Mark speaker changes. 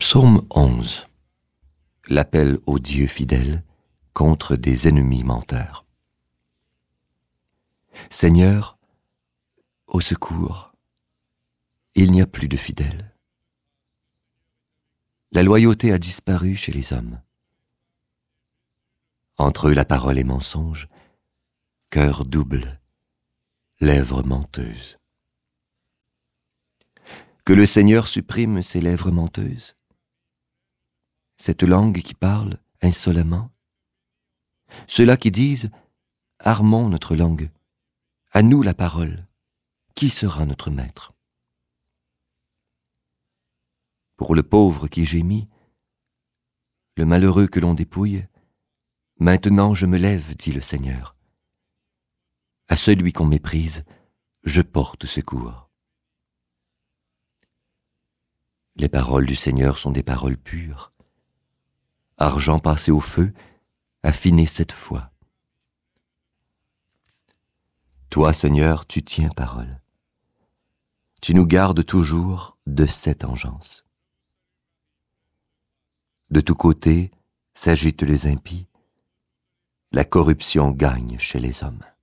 Speaker 1: Psaume 11. L'appel au Dieu fidèle contre des ennemis menteurs. Seigneur, au secours, il n'y a plus de fidèles. La loyauté a disparu chez les hommes. Entre eux la parole est mensonge, cœur double, lèvres menteuses. Que le Seigneur supprime ces lèvres menteuses, cette langue qui parle insolemment, ceux-là qui disent « Armons notre langue, à nous la parole, qui sera notre maître ?» Pour le pauvre qui gémit, le malheureux que l'on dépouille, maintenant je me lève, dit le Seigneur. À celui qu'on méprise, je porte secours. Les paroles du Seigneur sont des paroles pures, argent passé au feu, affiné 7 fois. Toi, Seigneur, tu tiens parole. Tu nous gardes toujours de cette engeance. De tous côtés s'agitent les impies. La corruption gagne chez les hommes.